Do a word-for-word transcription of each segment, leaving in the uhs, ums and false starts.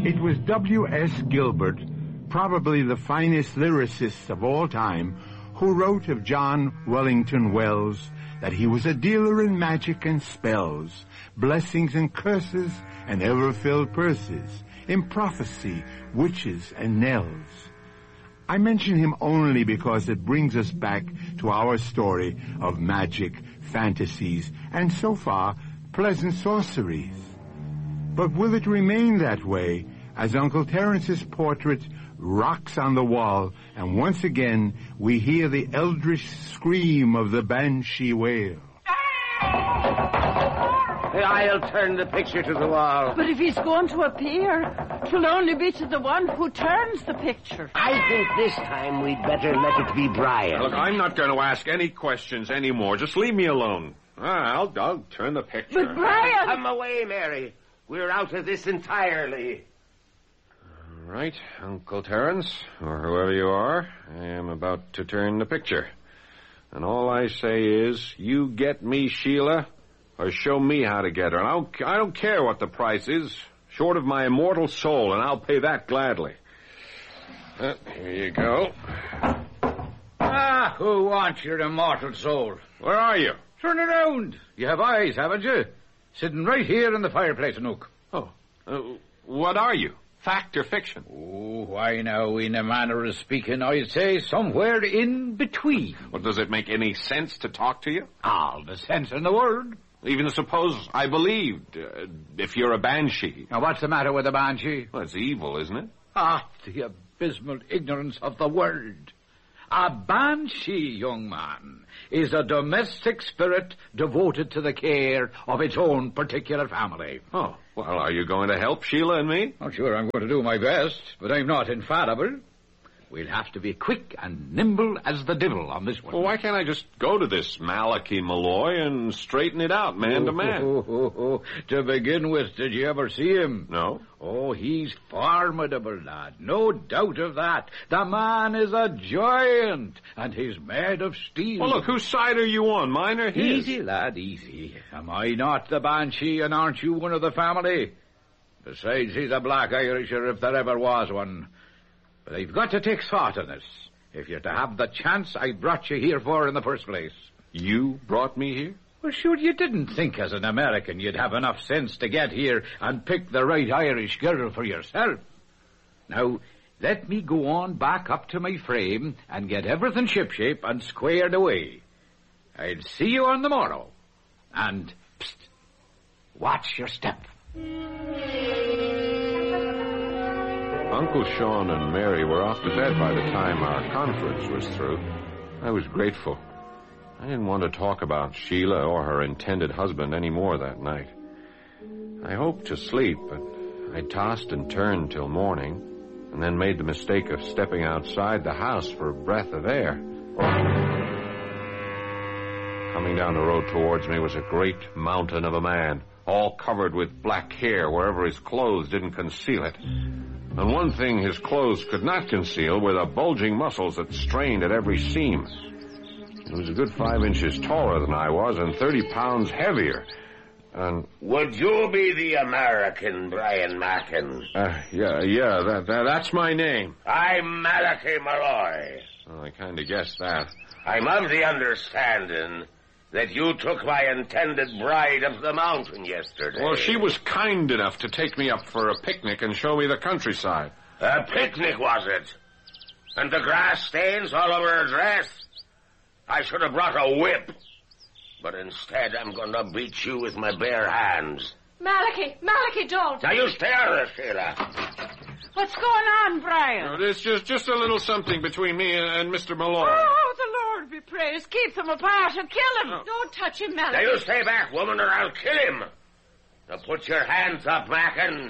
It was W S Gilbert, probably the finest lyricist of all time, who wrote of John Wellington Wells that he was a dealer in magic and spells, blessings and curses, and ever-filled purses, in prophecy, witches, and knells. I mention him only because it brings us back to our story of magic, fantasies, and so far, pleasant sorceries. But will it remain that way as Uncle Terence's portrait rocks on the wall, and once again we hear the eldritch scream of the banshee wail? I'll turn the picture to the wall. But if he's going to appear, it will only be to the one who turns the picture. I think this time we'd better let it be Brian. Look, I'm not going to ask any questions anymore. Just leave me alone. Ah, I'll, I'll turn the picture. But Brian... Come away, Mary. We're out of this entirely. All right, Uncle Terence, or whoever you are, I am about to turn the picture. And all I say is, you get me Sheila, or show me how to get her. And I don't, I don't care what the price is, short of my immortal soul, and I'll pay that gladly. Uh, here you go. Ah, who wants your immortal soul? Where are you? Turn around. You have eyes, haven't you? Sitting right here in the fireplace, Nook. Oh, uh, what are you? Fact or fiction? Oh, why now, in a manner of speaking, I'd say somewhere in between. Well, does it make any sense to talk to you? All the sense in the world. Even suppose I believed, uh, if you're a banshee. Now, what's the matter with a banshee? Well, it's evil, isn't it? Ah, the abysmal ignorance of the world. A banshee, young man, is a domestic spirit devoted to the care of its own particular family. Oh, well, are you going to help Sheila and me? I'm sure I'm going to do my best, but I'm not infallible. We'll have to be quick and nimble as the devil on this one. Well, why can't I just go to this Malachi Malloy and straighten it out, man oh, to man? Oh, oh, oh. To begin with, did you ever see him? No. Oh, he's formidable, lad. No doubt of that. The man is a giant, and he's made of steel. Well, look, whose side are you on, mine or his? Easy, lad, easy. Am I not the banshee, and aren't you one of the family? Besides, he's a black Irisher if there ever was one. But I've got to take thought on this, if you're to have the chance I brought you here for in the first place. You brought me here? Well, sure, you didn't think as an American you'd have enough sense to get here and pick the right Irish girl for yourself. Now, let me go on back up to my frame and get everything shipshape and squared away. I'll see you on the morrow. And, psst, watch your step. Uncle Sean and Mary were off to bed by the time our conference was through. I was grateful. I didn't want to talk about Sheila or her intended husband any more that night. I hoped to sleep, but I tossed and turned till morning, and then made the mistake of stepping outside the house for a breath of air. Coming down the road towards me was a great mountain of a man, all covered with black hair wherever his clothes didn't conceal it. And one thing his clothes could not conceal were the bulging muscles that strained at every seam. He was a good five inches taller than I was and thirty pounds heavier. And would you be the American Brian Mackin? Uh, yeah, yeah, that, that, that's my name. I'm Malachi Malloy. Well, I kind of guessed that. I'm of the understanding that you took my intended bride up the mountain yesterday. Well, she was kind enough to take me up for a picnic and show me the countryside. A picnic, was it? And the grass stains all over her dress? I should have brought a whip. But instead, I'm going to beat you with my bare hands. Malachi, Malachi, don't. Now, you stay out of this, Sheila. What's going on, Brian? No, it's just, just a little something between me and, and Mister Malloy. Oh, the Lord be praised. Keep them apart and kill him. Oh. Don't touch him, Malachi. Now, you stay back, woman, or I'll kill him. Now, put your hands up, Mackin.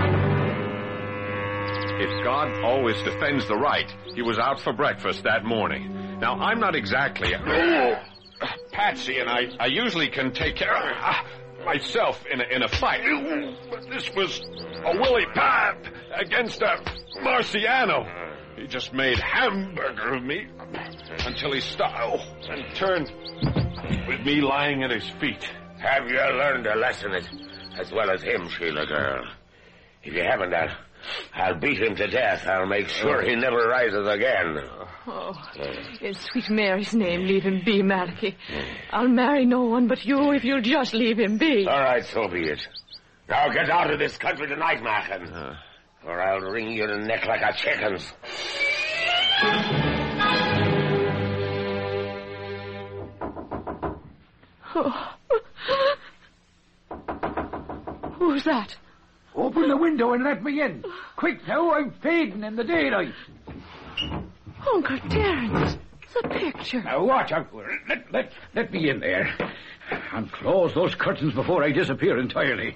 If God always defends the right, he was out for breakfast that morning. Now, I'm not exactly a... Oh, Patsy and I, I usually can take care of uh, myself in a, in a fight. But this was a Willie Pap against a Marciano. He just made hamburger of me until he stopped and turned with me lying at his feet. Have you learned a lesson as, as well as him, Sheila girl? If you haven't, I'll, I'll beat him to death. I'll make sure he never rises again. Oh, in sweet Mary's name, leave him be, Malachi. I'll marry no one but you if you'll just leave him be. All right, so be it. Now get out of this country tonight, Machen, uh. or I'll wring your neck like a chicken's. Oh. Who's that? Open the window and let me in. Quick now, I'm fading in the daylight. Uncle Terence, the picture. Now watch out. Let, let, let me in there. And close those curtains before I disappear entirely.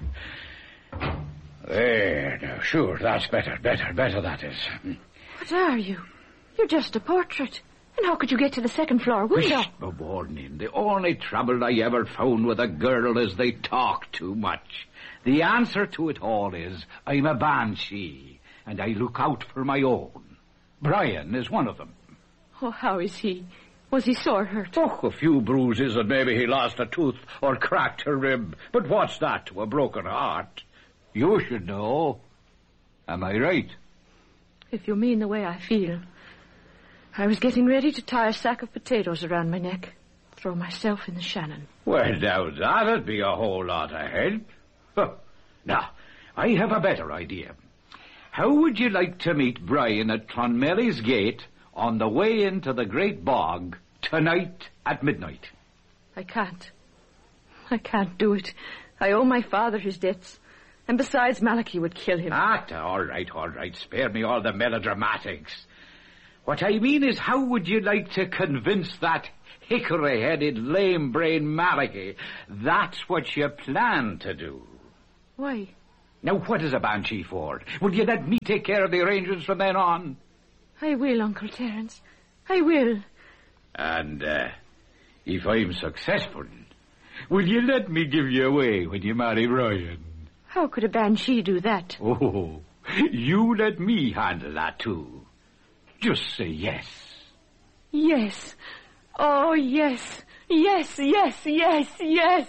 There, now, sure, that's better, better, better that is. What are you? You're just a portrait. And how could you get to the second floor window? Whisht, my warning. The only trouble I ever found with a girl is they talk too much. The answer to it all is I'm a banshee, and I look out for my own. Brian is one of them. Oh, how is he? Was he sore hurt? Oh, a few bruises and maybe he lost a tooth or cracked a rib. But what's that to a broken heart? You should know. Am I right? If you mean the way I feel. I was getting ready to tie a sack of potatoes around my neck. Throw myself in the Shannon. Well, now, that'd be a whole lot of help. Huh. Now, I have a better idea. How would you like to meet Brian at Clonmelly's gate on the way into the Great Bog tonight at midnight? I can't. I can't do it. I owe my father his debts. And besides, Malachi would kill him. Ah, all right, all right. Spare me all the melodramatics. What I mean is, how would you like to convince that hickory-headed, lame-brained Malachi that's what you plan to do? Why? Now, what is a banshee for? Will you let me take care of the arrangements from then on? I will, Uncle Terence. I will. And, uh, if I'm successful, will you let me give you away when you marry Ryan? How could a banshee do that? Oh, you let me handle that, too. Just say yes. Yes. Oh, yes. Yes, yes, yes, yes.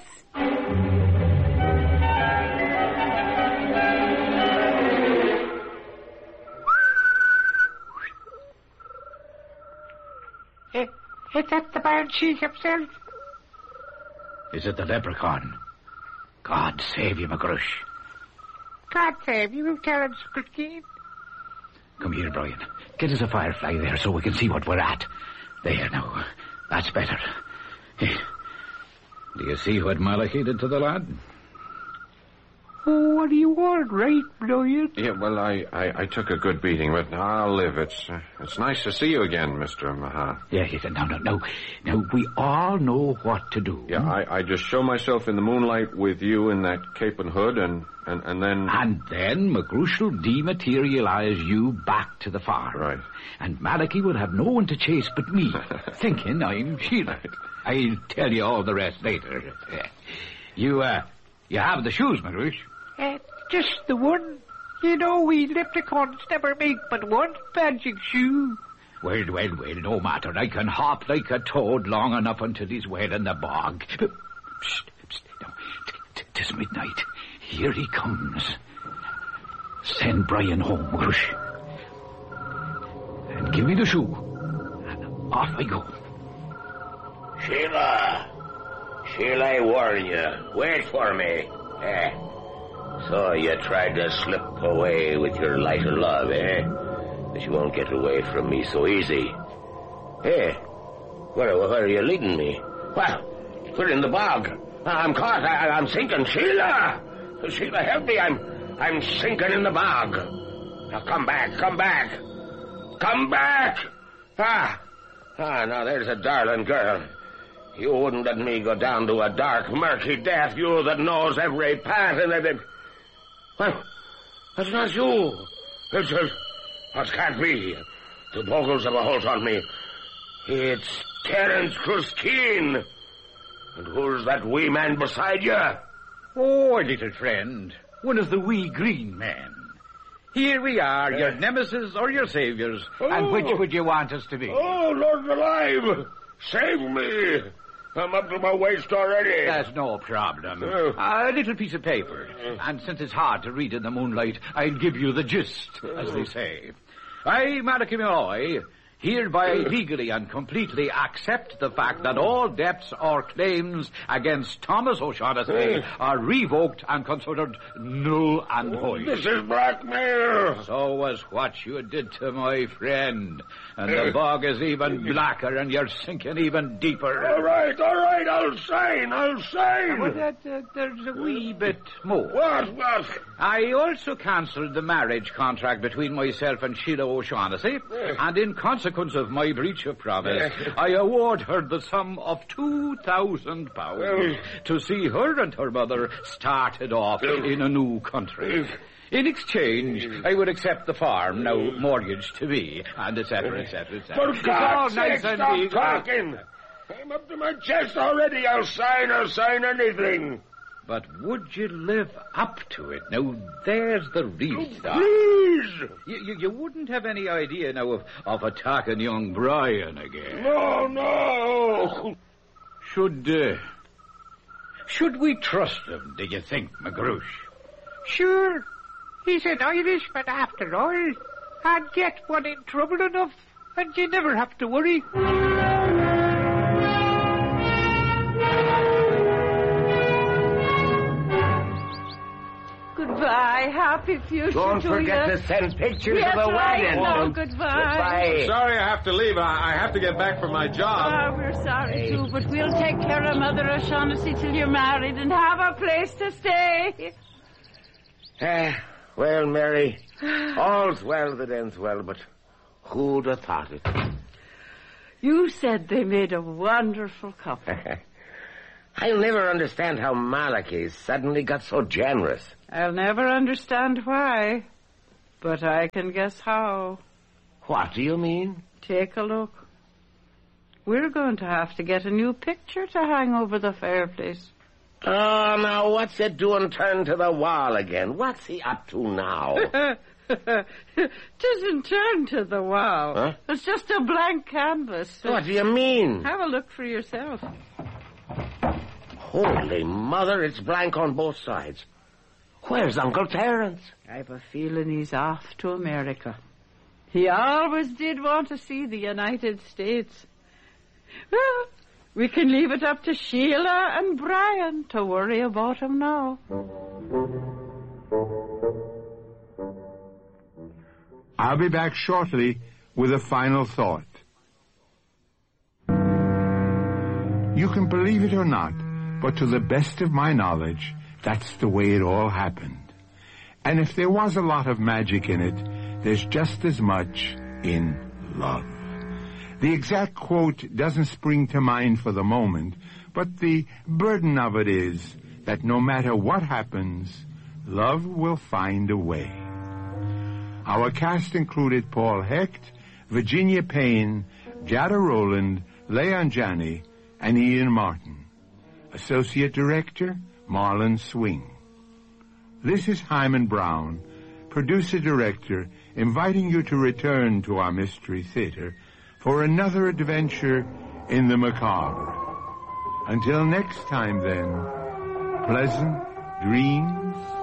Is that the banshee himself? Is it the leprechaun? God save you, McGrush. God save you, Terence Culkeen. Come here, Brian. Get us a firefly there so we can see what we're at. There, now. That's better. Do you see what Malachi did to the lad? Oh, what do you want, right, Brian? Yeah, well, I, I, I took a good beating, but I'll live. It's uh, it's nice to see you again, Mister Mahan. Yeah, yeah, no, no, no. Now, we all know what to do. Yeah, I, I just show myself in the moonlight with you in that cape and hood, and, and, and then... And then McGrush will dematerialize you back to the farm. Right. And Malachi will have no one to chase but me, thinking I'm Sheila. I'll tell you all the rest later. You, uh, you have the shoes, McGrush? Uh, just the one. You know, we leprechauns never make but one magic shoe. Well, well, well, no matter. I can hop like a toad long enough until he's well in the bog. Psst, psst, no, t- t- 'tis midnight. Here he comes. Send Brian home, Grush. And give me the shoe. And off I go. Sheila! Sheila, I warn you. Wait for me. Eh? So you tried to slip away with your lighter love, eh? But you won't get away from me so easy. Hey, where, where are you leading me? Well, we're in the bog. I'm caught. I, I'm sinking. Sheila! Sheila, help me. I'm, I'm sinking in the bog. Now come back, come back. Come back! Ah, ah, now there's a darling girl. You wouldn't let me go down to a dark, murky death, you that knows every path and every... Well, that's not you. It's just... It can't be. The bogles have a hold on me. It's Terence Culkeen. And who's that wee man beside you? Oh, little friend. One of the wee green men. Here we are, your nemesis or your saviors. Oh. And which would you want us to be? Oh, Lord alive! Save me! I'm up to my waist already. That's no problem. Oh. A little piece of paper. And since it's hard to read in the moonlight, I'll give you the gist, as they say. I, Malachy Malloy, hereby legally and completely accept the fact that all debts or claims against Thomas O'Shaughnessy are revoked and considered null and void. This is blackmail. So was what you did to my friend. And the bog is even blacker and you're sinking even deeper. All right, all right, I'll sign, I'll sign. But that, uh, there's a wee bit more. What, what? I also cancelled the marriage contract between myself and Sheila O'Shaughnessy, and in consequence of my breach of promise, I award her the sum of two thousand pounds to see her and her mother started off in a new country. In exchange, I would accept the farm, now mortgaged to me, and et cetera, et cetera, et cetera. For God's sake, stop talking. I'm up to my chest already. I'll sign, I'll sign anything. But would you live up to it? Now, there's the real stuff. Please! You, you, you wouldn't have any idea now of, of attacking young Brian again. No, no! Should, uh, should we trust him, do you think, McGroosh? Sure. He's an Irishman after all. And get one in trouble enough, and you never have to worry. Goodbye. Happy future Don't to forget you. to send pictures Yes, of the right. wedding. No, goodbye. Goodbye. Sorry I have to leave. I, I have to get back for my job. Ah, we're sorry too, but we'll take care of Mother O'Shaughnessy till you're married and have a place to stay. Ah, well, Mary, all's well that ends well, but who'd have thought it? You said they made a wonderful couple. I'll never understand how Malachy suddenly got so generous. I'll never understand why, but I can guess how. What do you mean? Take a look. We're going to have to get a new picture to hang over the fireplace. Oh, now, what's it doing turn to the wall again? What's he up to now? Tisn't turned to the wall. Huh? It's just a blank canvas. What do you mean? Have a look for yourself. Holy mother, it's blank on both sides. Where's Uncle Terence? I've a feeling he's off to America. He always did want to see the United States. Well, we can leave it up to Sheila and Brian to worry about him now. I'll be back shortly with a final thought. You can believe it or not, but to the best of my knowledge, that's the way it all happened. And if there was a lot of magic in it, there's just as much in love. The exact quote doesn't spring to mind for the moment, but the burden of it is that no matter what happens, love will find a way. Our cast included Paul Hecht, Virginia Payne, Jada Rowland, Leon Janney, and Ian Martin. Associate Director, Marlon Swing. This is Hyman Brown, Producer-Director, inviting you to return to our Mystery Theater for another adventure in the macabre. Until next time, then, pleasant dreams